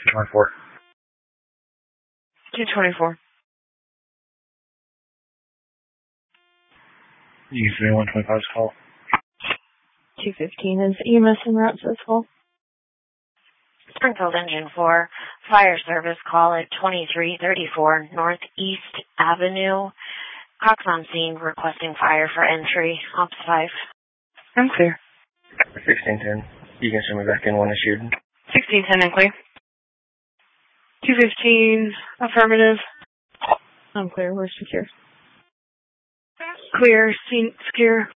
224. 224. You 125's call. 215 is EMS en route to this call. Springfield Engine 4, fire service call at 2334 Northeast Avenue. Cox on scene requesting fire for entry. Ops 5. I'm clear. 1610. You can send me back in when issued. 1610 and clear. 215, affirmative. I'm clear. We're secure. Clear. Scene secure.